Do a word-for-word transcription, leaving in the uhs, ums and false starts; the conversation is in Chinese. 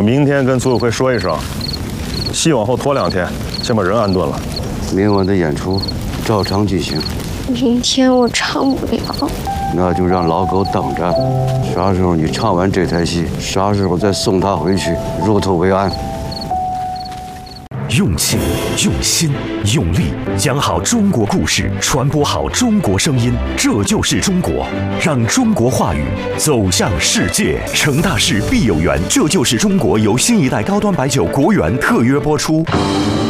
我明天跟组委会说一声，戏往后拖两天，先把人安顿了。 明晚的演出照常进行。 明天我唱不了， 那就让老狗等着，啥时候你唱完这台戏，啥时候再送他回去，入土为安。 用情、用心、用力，讲好中国故事，传播好中国声音，这就是中国。让中国话语走向世界。成大事必有缘，这就是中国由新一代高端白酒国源特约播出。